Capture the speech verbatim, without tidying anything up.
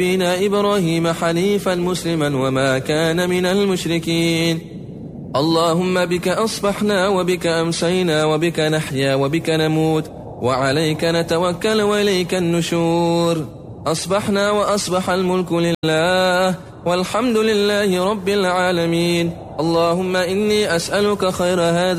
أبينا إبراهيم حنيفا مسلما وما كان من المشركين. اللهم بك أصبحنا وبك أمسينا وبك نحيا وبك نموت وعليك نتوكل وإليك النشور. أصبحنا وأصبح الملك لله والحمد لله رب العالمين. اللهم إني أسألك خير هذا